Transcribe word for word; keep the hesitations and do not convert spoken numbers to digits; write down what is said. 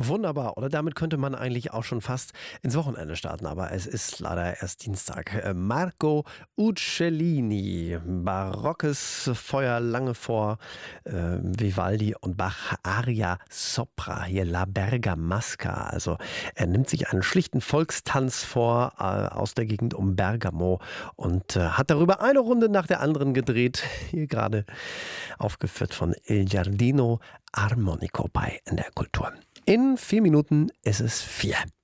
Wunderbar. Oder damit könnte man eigentlich auch schon fast ins Wochenende starten, aber es ist leider erst Dienstag. Äh, Marco Uccellini, barockes Feuer lange vor äh, Vivaldi und Bach, Aria Sopra, hier La Bergamasca. Also er nimmt sich einen schlichten Volkstanz vor äh, aus der Gegend um Bergamo und äh, hat darüber eine Runde nach der anderen gedreht. Hier gerade aufgeführt von Il Giardino Armonico bei N D R Kultur. In vier Minuten ist es vier.